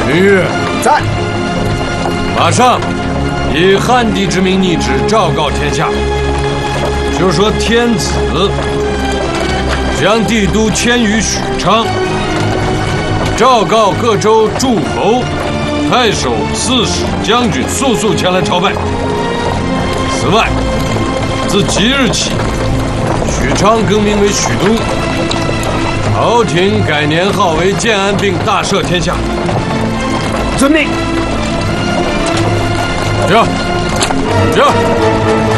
林玉在。 马上以汉帝之名逆旨昭告天下，就说天子将帝都迁于许昌，昭告各州诸侯、太守、刺史、将军速速前来朝拜。此外，自即日起，许昌更名为许都，朝廷改年号为建安，并大赦天下。 遵命。 这。